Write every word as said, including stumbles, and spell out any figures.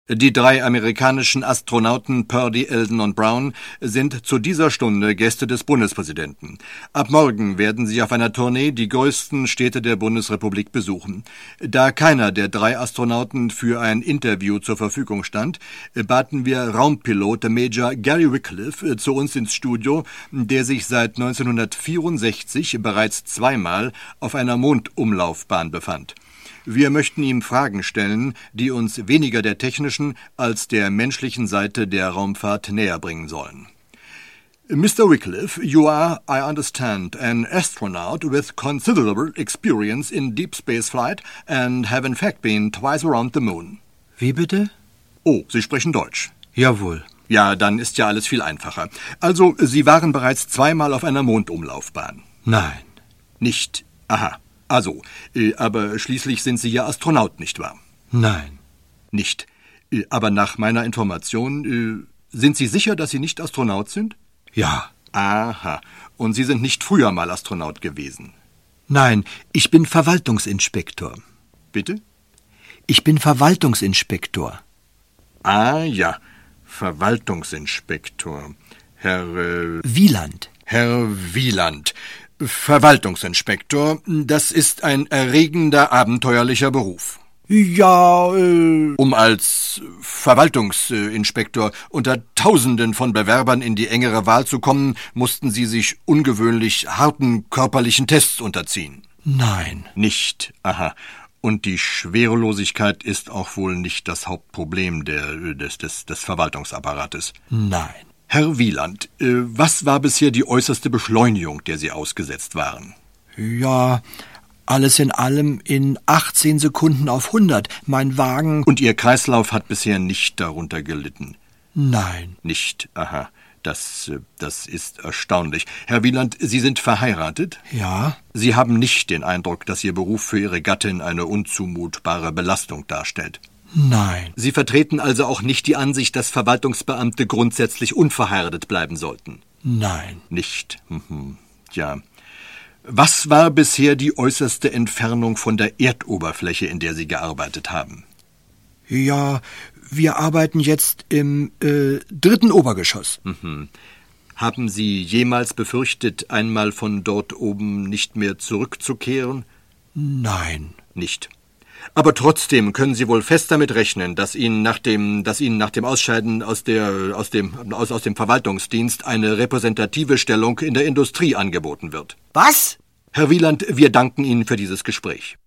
Die drei amerikanischen Astronauten Purdy, Eldon und Brown sind zu dieser Stunde Gäste des Bundespräsidenten. Ab morgen werden sie auf einer Tournee die größten Städte der Bundesrepublik besuchen. Da keiner der drei Astronauten für ein Interview zur Verfügung stand, baten wir Raumpilot Major Gary Wycliffe zu uns ins Studio, der sich seit neunzehnhundertvierundsechzig bereits zweimal auf einer Mondumlaufbahn befand. Wir möchten ihm Fragen stellen, die uns weniger der technischen als der menschlichen Seite der Raumfahrt näher bringen sollen. Mister Wycliffe, you are, I understand, an astronaut with considerable experience in deep space flight and have in fact been twice around the moon. Wie bitte? Oh, Sie sprechen Deutsch. Jawohl. Ja, dann ist ja alles viel einfacher. Also, Sie waren bereits zweimal auf einer Mondumlaufbahn. Nein. Nicht. Aha. Also, äh, aber schließlich sind Sie ja Astronaut, nicht wahr? Nein. Nicht. Äh, aber nach meiner Information, äh, sind Sie sicher, dass Sie nicht Astronaut sind? Ja. Aha. Und Sie sind nicht früher mal Astronaut gewesen? Nein, ich bin Verwaltungsinspektor. Bitte? Ich bin Verwaltungsinspektor. Ah, ja. Verwaltungsinspektor. Herr... Äh, Wieland. Herr Wieland. Verwaltungsinspektor, das ist ein erregender, abenteuerlicher Beruf. Ja, äh... Um als Verwaltungsinspektor unter Tausenden von Bewerbern in die engere Wahl zu kommen, mussten Sie sich ungewöhnlich harten körperlichen Tests unterziehen. Nein. Nicht, aha. Und die Schwerelosigkeit ist auch wohl nicht das Hauptproblem der, des, des, des Verwaltungsapparates. Nein. Herr Wieland, äh, was war bisher die äußerste Beschleunigung, der Sie ausgesetzt waren? Ja, alles in allem in achtzehn Sekunden auf hundert. Mein Wagen... Und Ihr Kreislauf hat bisher nicht darunter gelitten? Nein. Nicht, aha. Das, das ist erstaunlich. Herr Wieland, Sie sind verheiratet? Ja. Sie haben nicht den Eindruck, dass Ihr Beruf für Ihre Gattin eine unzumutbare Belastung darstellt? Nein. Sie vertreten also auch nicht die Ansicht, dass Verwaltungsbeamte grundsätzlich unverheiratet bleiben sollten? Nein. Nicht. Mhm. Ja. Was war bisher die äußerste Entfernung von der Erdoberfläche, in der Sie gearbeitet haben? Ja, wir arbeiten jetzt im äh, dritten Obergeschoss. Mhm. Haben Sie jemals befürchtet, einmal von dort oben nicht mehr zurückzukehren? Nein. Nicht. Aber trotzdem können Sie wohl fest damit rechnen, dass Ihnen nach dem, dass Ihnen nach dem Ausscheiden aus der, aus dem, aus, aus dem Verwaltungsdienst eine repräsentative Stellung in der Industrie angeboten wird. Was? Herr Wieland, wir danken Ihnen für dieses Gespräch.